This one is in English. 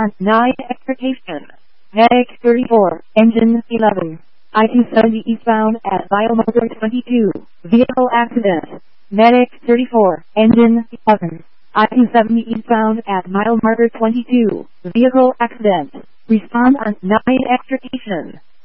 on 9 extrication. Medic 34, engine 11. I-270 eastbound at mile marker 22. Vehicle accident. Medic 34, engine 11. I-270 eastbound at mile marker 22. Vehicle accident. Respond on 9 extrication.